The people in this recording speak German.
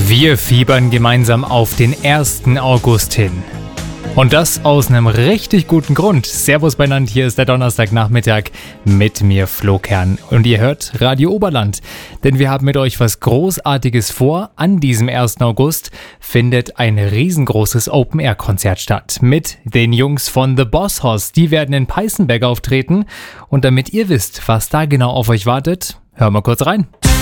Wir fiebern gemeinsam auf den 1. August hin. Und das aus einem richtig guten Grund. Servus beieinander, hier ist der Donnerstagnachmittag mit mir, Flo Kern. Und ihr hört Radio Oberland. Denn wir haben mit euch was Großartiges vor. An diesem 1. August findet ein riesengroßes Open-Air-Konzert statt. Mit den Jungs von The Boss Hoss. Die werden in Peißenberg auftreten. Und damit ihr wisst, was da genau auf euch wartet, hören wir kurz rein.